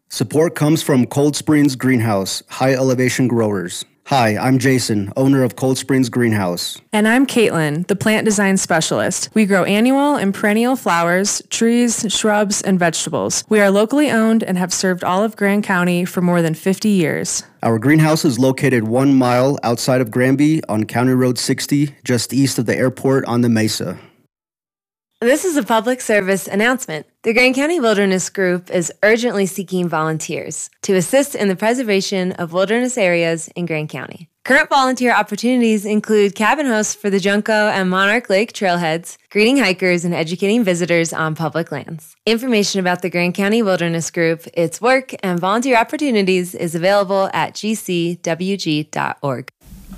Support comes from Cold Springs Greenhouse, high elevation growers. Hi, I'm Jason, owner of Cold Springs Greenhouse. And I'm Caitlin, the plant design specialist. We grow annual and perennial flowers, trees, shrubs, and vegetables. We are locally owned and have served all of Grand County for more than 50 years. Our greenhouse is located 1 mile outside of Granby on County Road 60, just east of the airport on the Mesa. This is a public service announcement. The Grand County Wilderness Group is urgently seeking volunteers to assist in the preservation of wilderness areas in Grand County. Current volunteer opportunities include cabin hosts for the Junco and Monarch Lake trailheads, greeting hikers, and educating visitors on public lands. Information about the Grand County Wilderness Group, its work, and volunteer opportunities is available at gcwg.org.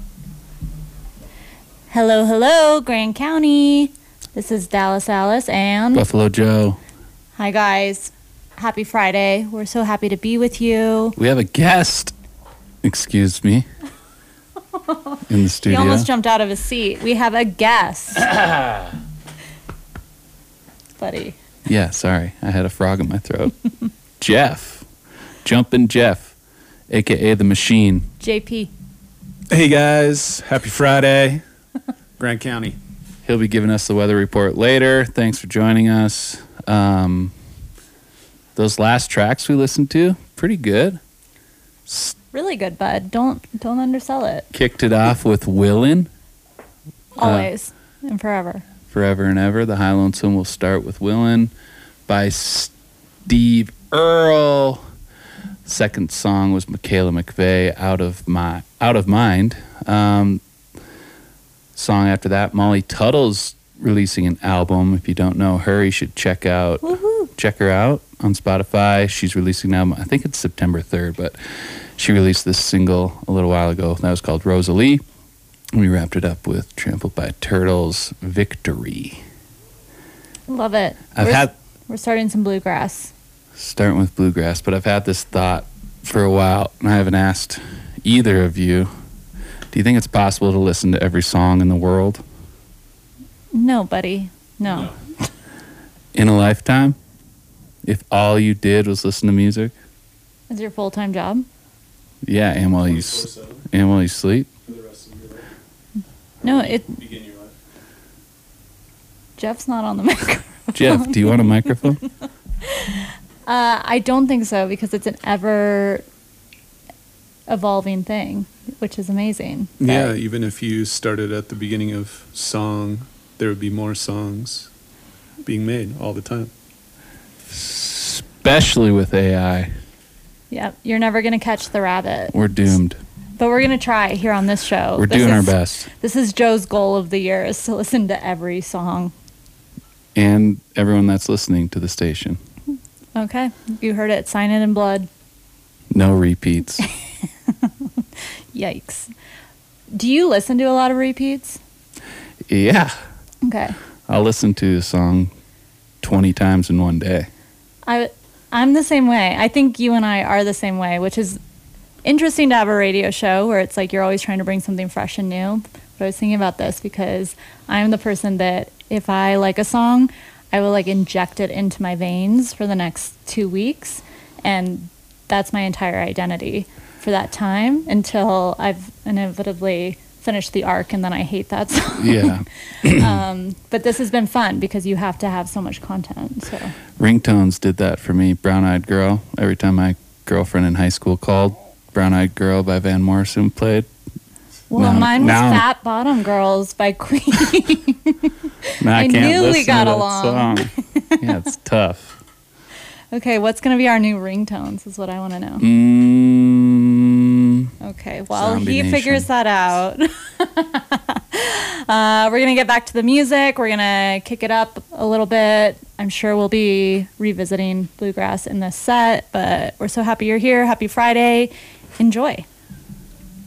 Hello, hello, Grand County. This is Dallas Alice and Buffalo Joe. Hi, guys. Happy Friday. We're so happy to be with you. We have a guest. Excuse me. In the studio. He almost jumped out of his seat. We have a guest. Buddy. Yeah, sorry. I had a frog in my throat. Jeff. Jumpin' Jeff, a.k.a. The Machine. JP. Hey, guys. Happy Friday. Grand County. He'll be giving us the weather report later. Thanks for joining us. Those last tracks we listened to, pretty good. Really good, bud. Don't undersell it. Kicked it off with Willin'. Always and forever. Forever and Ever. The High Lonesome will start with Willin' by Steve Earle. Second song was Michaela McVeigh, Out of Mind. Song after that, Molly Tuttle's releasing an album. If you don't know her, you should check her out on Spotify. She's releasing an album, I think it's September 3rd, but she released this single a little while ago. That was called Rosalie. We wrapped it up with Trampled by Turtles, Victory. Love it. We're starting some bluegrass. Starting with bluegrass, but I've had this thought for a while, and I haven't asked either of you. Do you think it's possible to listen to every song in the world? No, buddy. No. In a lifetime? If all you did was listen to music? Is your full-time job? Yeah, and while you sleep? For the rest of your life. No, Begin your life. Jeff's not on the microphone. Jeff, do you want a microphone? I don't think so, because it's an ever evolving thing, which is amazing. Yeah, even if you started at the beginning of song, there would be more songs being made all the time. Especially with AI. Yep, you're never going to catch the rabbit. We're doomed. But we're going to try here on this show. We're doing our best. This is Joe's goal of the year, is to listen to every song. And everyone that's listening to the station. Okay, you heard it. Sign it in blood. No repeats. Yikes. Do you listen to a lot of repeats? Yeah. Okay. I'll listen to a song 20 times in one day. I'm the same way. I think you and I are the same way, which is interesting to have a radio show where it's like you're always trying to bring something fresh and new. But I was thinking about this because I'm the person that if I like a song, I will like inject it into my veins for the next 2 weeks. And that's my entire identity for that time until I've inevitably finished the arc and then I hate that song. Yeah. But this has been fun because you have to have so much content. So Ringtones did that for me. Brown Eyed Girl. Every time my girlfriend in high school called, Brown Eyed Girl by Van Morrison played. Well, mine was Fat Bottom Girls by Queen. I knew we got along. Yeah, it's tough. Okay, what's going to be our new ringtones is what I want to know. Okay, while he figures that out, we're going to get back to the music. We're going to kick it up a little bit. I'm sure we'll be revisiting bluegrass in this set, but we're so happy you're here. Happy Friday. Enjoy.